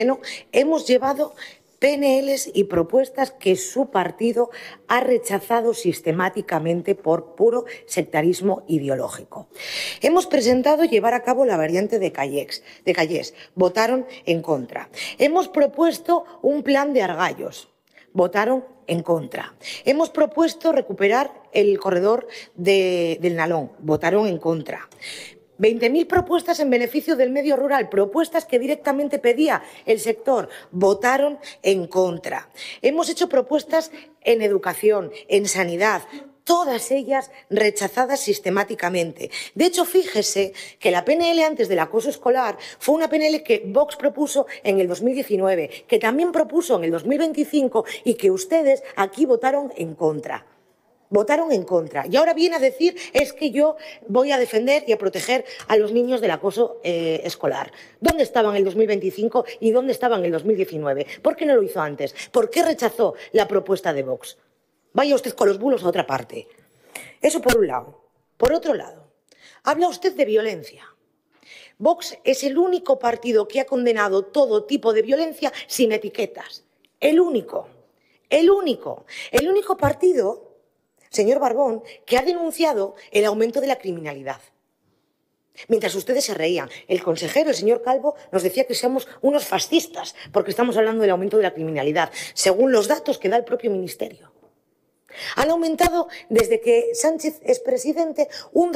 hemos llevado PNLs y propuestas que su partido ha rechazado sistemáticamente por puro sectarismo ideológico. Hemos presentado llevar a cabo la variante de Callés. Votaron en contra. Hemos propuesto un plan de Argallos. Votaron en contra. Hemos propuesto recuperar el corredor del Nalón. Votaron en contra. 20.000 propuestas en beneficio del medio rural, propuestas que directamente pedía el sector, votaron en contra. Hemos hecho propuestas en educación, en sanidad, todas ellas rechazadas sistemáticamente. De hecho, fíjese que la PNL antes del acoso escolar fue una PNL que Vox propuso en el 2019, que también propuso en el 2025 y que ustedes aquí votaron en contra. Votaron en contra. Y ahora viene a decir es que yo voy a defender y a proteger a los niños del acoso escolar. ¿Dónde estaban en el 2025 y dónde estaban en el 2019? ¿Por qué no lo hizo antes? ¿Por qué rechazó la propuesta de Vox? Vaya usted con los bulos a otra parte. Eso por un lado. Por otro lado, habla usted de violencia. Vox es el único partido que ha condenado todo tipo de violencia sin etiquetas. El único. El único partido, señor Barbón, que ha denunciado el aumento de la criminalidad. Mientras ustedes se reían, el consejero, el señor Calvo, nos decía que somos unos fascistas porque estamos hablando del aumento de la criminalidad, según los datos que da el propio ministerio. Han aumentado, desde que Sánchez es presidente, un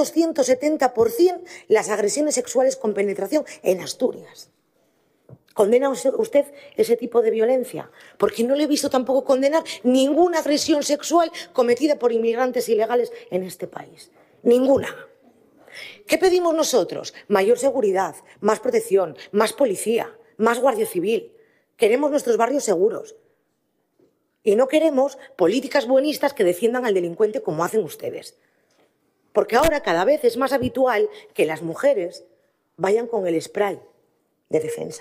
270% las agresiones sexuales con penetración en Asturias. ¿Condena usted ese tipo de violencia? Porque no le he visto tampoco condenar ninguna agresión sexual cometida por inmigrantes ilegales en este país. Ninguna. ¿Qué pedimos nosotros? Mayor seguridad, más protección, más policía, más guardia civil. Queremos nuestros barrios seguros. Y no queremos políticas buenistas que defiendan al delincuente como hacen ustedes. Porque ahora cada vez es más habitual que las mujeres vayan con el spray de defensa.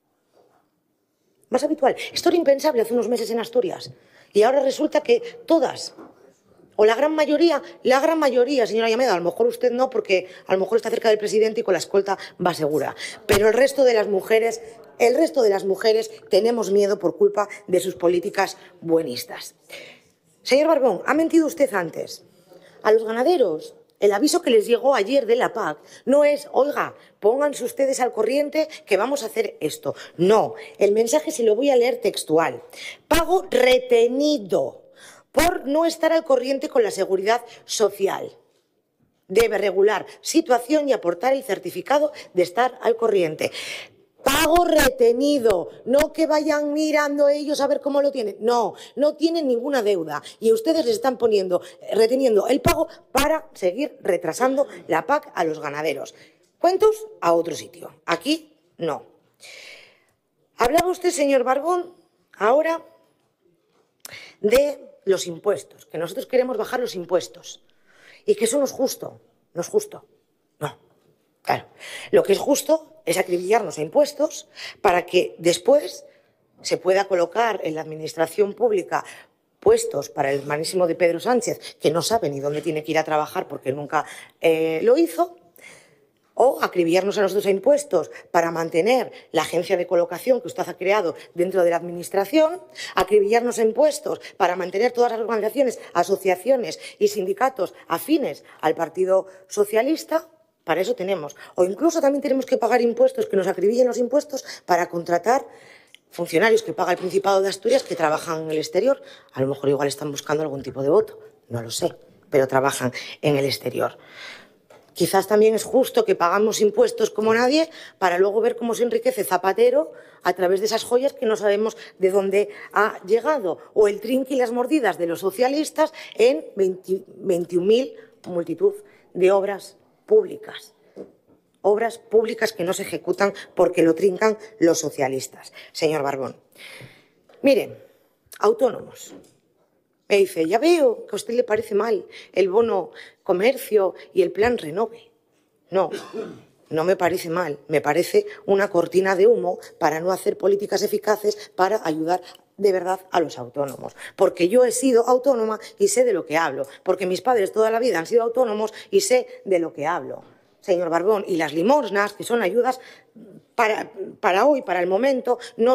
Más habitual. Esto era impensable hace unos meses en Asturias. Y ahora resulta que todas, o la gran mayoría, señora Llamedo, a lo mejor usted no, porque a lo mejor está cerca del presidente y con la escolta va segura. Pero el resto de las mujeres tenemos miedo por culpa de sus políticas buenistas. Señor Barbón, ha mentido usted antes. A los ganaderos, el aviso que les llegó ayer de la PAC no es, oiga, pónganse ustedes al corriente que vamos a hacer esto. No, el mensaje se lo voy a leer textual. Pago retenido por no estar al corriente con la seguridad social. Debe regular situación y aportar el certificado de estar al corriente. Pago retenido, no que vayan mirando ellos a ver cómo lo tienen. No, no tienen ninguna deuda y ustedes les están reteniendo el pago para seguir retrasando la PAC a los ganaderos. Cuentos a otro sitio, aquí no. Hablaba usted, señor Barbón, ahora de los impuestos, que nosotros queremos bajar los impuestos y que eso no es justo, no es justo, no. Claro, lo que es justo es acribillarnos a impuestos para que después se pueda colocar en la administración pública puestos para el hermanísimo de Pedro Sánchez, que no sabe ni dónde tiene que ir a trabajar porque nunca lo hizo, o acribillarnos a nosotros a impuestos para mantener la agencia de colocación que usted ha creado dentro de la administración, acribillarnos a impuestos para mantener todas las organizaciones, asociaciones y sindicatos afines al Partido Socialista. Para eso tenemos. O incluso también tenemos que pagar impuestos, que nos acribillen los impuestos para contratar funcionarios que paga el Principado de Asturias que trabajan en el exterior. A lo mejor igual están buscando algún tipo de voto, no lo sé, pero trabajan en el exterior. Quizás también es justo que pagamos impuestos como nadie para luego ver cómo se enriquece Zapatero a través de esas joyas que no sabemos de dónde ha llegado. O el trinque y las mordidas de los socialistas en 21.000 multitud de obras públicas que no se ejecutan porque lo trincan los socialistas. Señor Barbón, mire, autónomos. Me dice, ya veo que a usted le parece mal el bono comercio y el plan Renove. No, no me parece mal, me parece una cortina de humo para no hacer políticas eficaces para ayudar de verdad a los autónomos. Porque yo he sido autónoma y sé de lo que hablo. Porque mis padres toda la vida han sido autónomos y sé de lo que hablo. Señor Barbón, y las limosnas, que son ayudas para hoy, para el momento, no